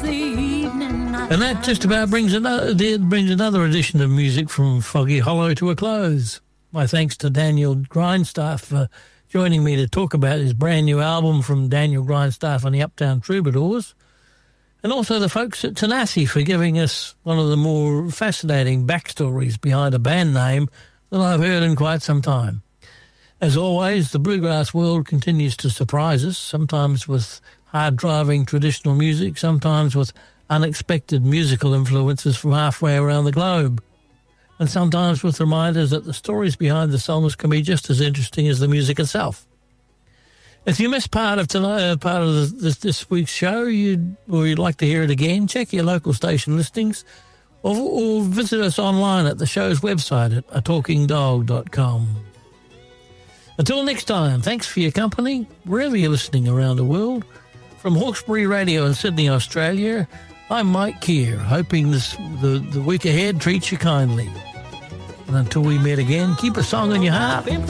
And that just about brings another edition of Music from Foggy Hollow to a close. My thanks to Daniel Grindstaff for joining me to talk about his brand new album from Daniel Grindstaff and the Uptown Troubadours. And also the folks at Tenassi for giving us one of the more fascinating backstories behind a band name that I've heard in quite some time. As always, the bluegrass world continues to surprise us, sometimes with hard-driving traditional music, sometimes with unexpected musical influences from halfway around the globe, and sometimes with reminders that the stories behind the songs can be just as interesting as the music itself. If you missed part of this week's show, or you'd like to hear it again, check your local station listings or visit us online at the show's website at atalkingdog.com. Until next time, thanks for your company, wherever you're listening around the world. From Hawkesbury Radio in Sydney, Australia, I'm Mike Keir, hoping the week ahead treats you kindly. And until we meet again, keep a song in your heart